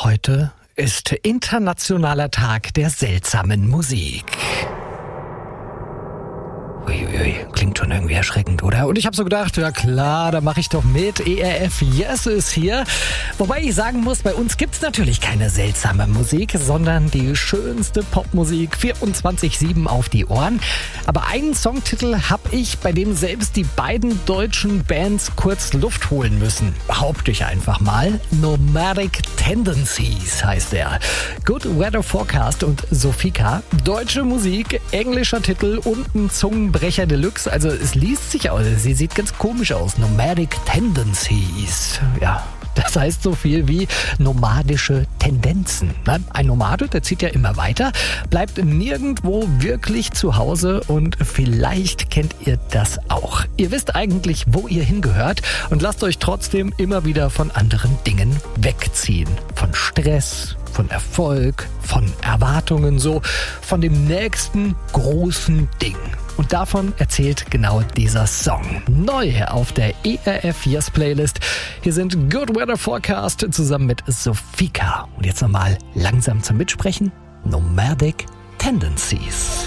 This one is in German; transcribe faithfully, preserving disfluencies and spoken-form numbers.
Heute ist Internationaler Tag der seltsamen Musik. Uiuiui, klingt schon irgendwie erschreckend, oder? Und ich habe so gedacht, ja klar, da mache ich doch mit. E R F Yes ist hier. Wobei ich sagen muss, bei uns gibt's natürlich keine seltsame Musik, sondern die schönste Popmusik vierundzwanzig sieben auf die Ohren. Aber einen Songtitel habe ich, bei dem selbst die beiden deutschen Bands kurz Luft holen müssen. Behaupte ich einfach mal. Nomadic Tendencies heißt er. Good Weather Forecast und Sofika. Deutsche Musik, englischer Titel und ein Zungenbrecher Deluxe. Also es liest sich aus. Sie sieht ganz komisch aus. Nomadic Tendencies. Ja. Das heißt so viel wie nomadische Tendenzen. Ein Nomade, der zieht ja immer weiter, bleibt nirgendwo wirklich zu Hause und vielleicht kennt ihr das auch. Ihr wisst eigentlich, wo ihr hingehört und lasst euch trotzdem immer wieder von anderen Dingen wegziehen. Von Stress, von Erfolg, von Erwartungen, so von dem nächsten großen Ding. Und davon erzählt genau dieser Song. Neu auf der E R F Yes Playlist. Hier sind Good Weather Forecast zusammen mit Sofika. Und jetzt nochmal langsam zum Mitsprechen. Nomadic Tendencies.